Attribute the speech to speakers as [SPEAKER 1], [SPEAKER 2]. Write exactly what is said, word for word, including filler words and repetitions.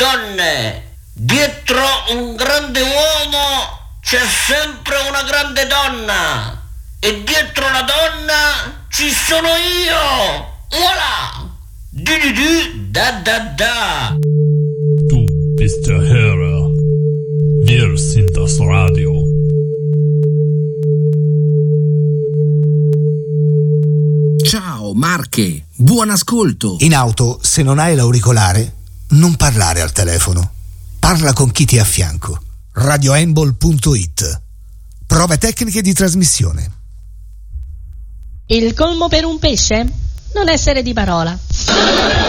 [SPEAKER 1] donne, dietro un grande uomo c'è sempre una grande donna e dietro la donna ci sono io. Voilà! Di di di da da da.
[SPEAKER 2] Du bist der Hörer. Wir sind das Radio.
[SPEAKER 3] Ciao Marche, buon ascolto.
[SPEAKER 4] In auto, se non hai l'auricolare, non parlare al telefono. Parla con chi ti è a fianco. radioembol punto it. Prove tecniche di trasmissione.
[SPEAKER 5] Il colmo per un pesce? Non essere di parola.